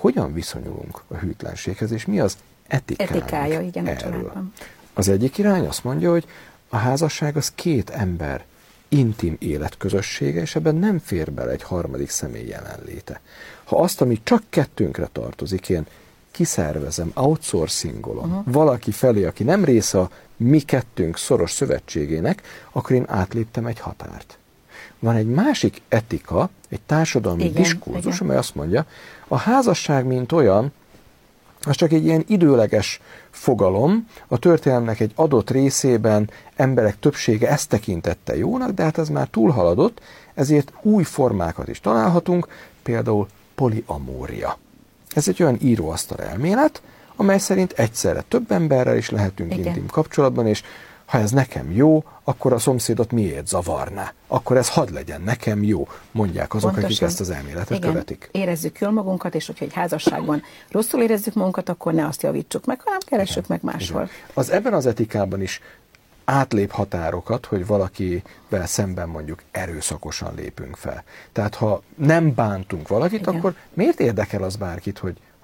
hogyan viszonyulunk a hűtlenséghez, és mi az etikája, igen, erről. Az egyik irány azt mondja, hogy a házasság az két ember intim életközössége, és ebben nem fér bele egy harmadik személy jelenléte. Ha azt, ami csak kettőnkre tartozik, én kiszervezem, outsourcingolom valaki felé, aki nem része a mi kettőnk szoros szövetségének, akkor én átléptem egy határt. Van egy másik etika, egy társadalmi diskurzus, amely azt mondja, a házasság, mint olyan, az csak egy ilyen időleges fogalom, a történelemnek egy adott részében emberek többsége ezt tekintette jónak, de hát ez már túlhaladott, ezért új formákat is találhatunk, például poliamória. Ez egy olyan íróasztal elmélet, amely szerint egyszerre több emberrel is lehetünk intim kapcsolatban, és ha ez nekem jó, akkor a szomszédot miért zavarná? Akkor ez hadd legyen nekem jó, mondják azok, pontosan, akik ezt az elméletet követik. Érezzük jól magunkat, és hogyha egy házasságban rosszul érezzük magunkat, akkor ne azt javítsuk meg, hanem keressük meg máshol. Igen. Az ebben az etikában is átlép határokat, hogy valakivel szemben mondjuk erőszakosan lépünk fel. Tehát ha nem bántunk valakit, akkor miért érdekel az bárkit, hogy